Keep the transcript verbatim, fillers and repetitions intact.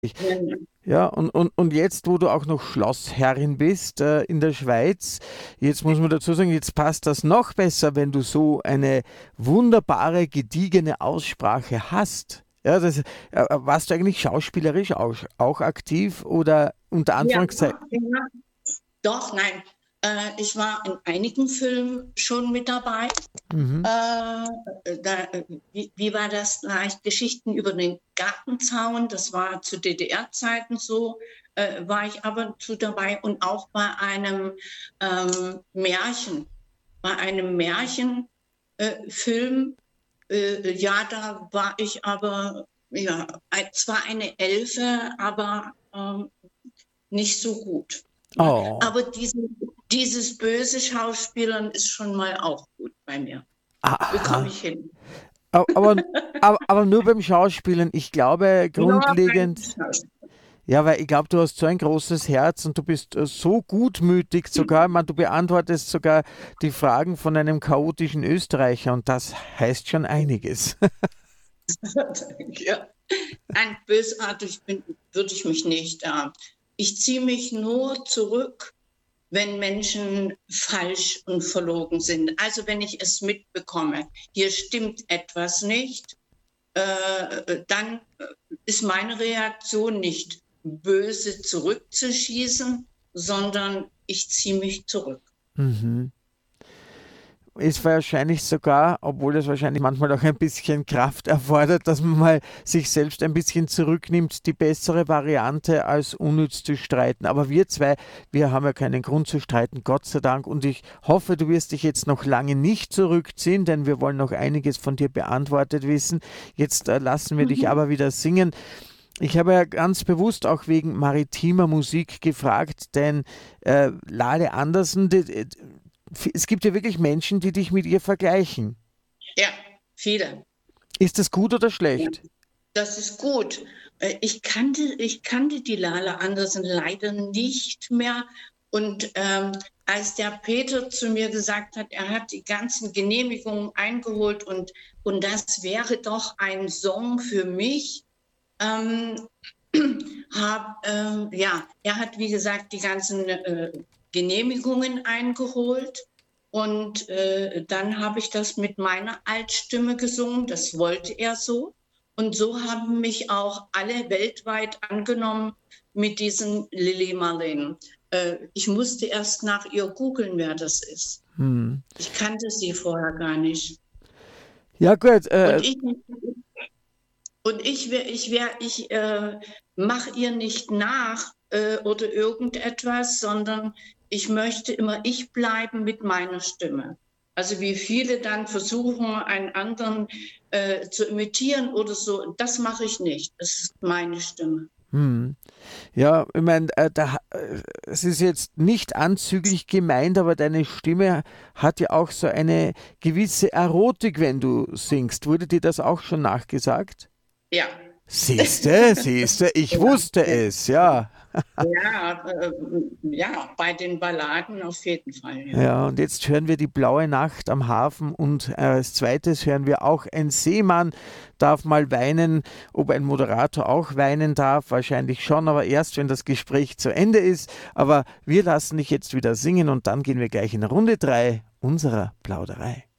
Ja, Ja, und, und, und jetzt, wo du auch noch Schlossherrin bist äh, in der Schweiz, jetzt muss man dazu sagen, jetzt passt das noch besser, wenn du so eine wunderbare, gediegene Aussprache hast. Ja, das, äh, äh, warst du eigentlich schauspielerisch auch, auch aktiv oder unter ja, Anführungszeichen? ja. Doch, nein. Äh, ich war in einigen Filmen schon mit dabei. Mhm. Äh, da, wie, wie war das gleich? Geschichten über den Gartenzaun, das war zu D D R-Zeiten so, äh, war ich ab und zu dabei und auch bei einem ähm, Märchen, bei einem Märchenfilm, äh, Film, äh, ja, da war ich aber, ja, ein- zwar eine Elfe, aber ähm, nicht so gut. Ne? Oh. Aber diesen, dieses böse Schauspielern ist schon mal auch gut bei mir. Bekomme Aha. ich hin. Aber, aber, aber aber nur beim Schauspielen. Ich glaube, Ja, beim grundlegend. Schauspiel. Ja, weil ich glaube, du hast so ein großes Herz und du bist äh, so gutmütig sogar. Ich meine, du beantwortest sogar die Fragen von einem chaotischen Österreicher und das heißt schon einiges. Ja. Nein, bösartig bin, würde ich mich nicht. Äh, ich ziehe mich nur zurück, wenn Menschen falsch und verlogen sind. Also wenn ich es mitbekomme, hier stimmt etwas nicht, äh, dann äh, ist meine Reaktion nicht böse zurückzuschießen, sondern ich ziehe mich zurück. Mhm. Ist wahrscheinlich sogar, obwohl das wahrscheinlich manchmal auch ein bisschen Kraft erfordert, dass man mal sich selbst ein bisschen zurücknimmt, die bessere Variante als unnütz zu streiten. Aber wir zwei, wir haben ja keinen Grund zu streiten, Gott sei Dank. Und ich hoffe, du wirst dich jetzt noch lange nicht zurückziehen, denn wir wollen noch einiges von dir beantwortet wissen. Jetzt äh, lassen wir dich Mhm. aber wieder singen. Ich habe ja ganz bewusst auch wegen maritimer Musik gefragt, denn äh, Lale Andersen, die, die, es gibt ja wirklich Menschen, die dich mit ihr vergleichen. Ja, viele. Ist das gut oder Ja. schlecht? Das ist gut. Äh, Ich kannte, ich kannte die Lala Andersen leider nicht mehr. Und ähm, als der Peter zu mir gesagt hat, er hat die ganzen Genehmigungen eingeholt und, und das wäre doch ein Song für mich, ähm, hab, ähm, ja, er hat, wie gesagt, die ganzen äh, Genehmigungen eingeholt. Und äh, dann habe ich das mit meiner Altstimme gesungen. Das wollte er so. Und so haben mich auch alle weltweit angenommen mit diesen Lily Marleen. Äh, ich musste erst nach ihr googeln, wer das ist. Hm. Ich kannte sie vorher gar nicht. Ja gut, Und äh, ich, und ich, wär- ich, wär, ich äh, mache ihr nicht nach äh, oder irgendetwas, sondern ich möchte immer ich bleiben mit meiner Stimme. Also wie viele dann versuchen, einen anderen äh, zu imitieren oder so, das mache ich nicht. Das ist meine Stimme. hm. Ja, ich meine, äh, da, äh, es ist jetzt nicht anzüglich gemeint, aber deine Stimme hat ja auch so eine gewisse Erotik, wenn du singst. Wurde dir das auch schon nachgesagt? Ja. Siehste, siehste, ich Ja, wusste ja. es, ja. Ja, äh, ja, bei den Balladen auf jeden Fall, ja. Ja, und jetzt hören wir die blaue Nacht am Hafen und äh, als zweites hören wir auch ein Seemann darf mal weinen. Ob ein Moderator auch weinen darf, wahrscheinlich schon, aber erst, wenn das Gespräch zu Ende ist. Aber wir lassen dich jetzt wieder singen und dann gehen wir gleich in Runde drei unserer Plauderei.